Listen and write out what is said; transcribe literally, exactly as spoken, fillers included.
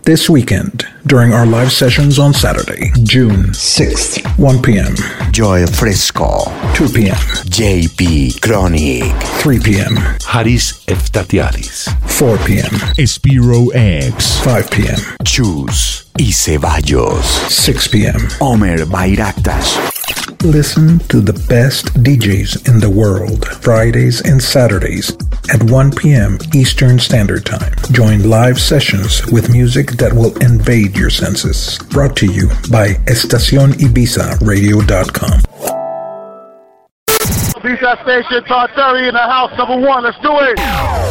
This weekend, during our live sessions on Saturday, June sixth, one p.m. Joel Fresco, two p.m. J P Chronic, three p.m. Haris Eftatiaris, four p.m. Spiro X, five p.m. Chus y Ceballos, six p.m. Omer Bayraktas. Listen to the best D Js in the world, Fridays and Saturdays at one p.m. Eastern Standard Time. Join live sessions with music that will invade your senses. Brought to you by Estacion Ibiza Radio dot com. Ibiza Station, Todd Terry in the house, number one. Let's do it.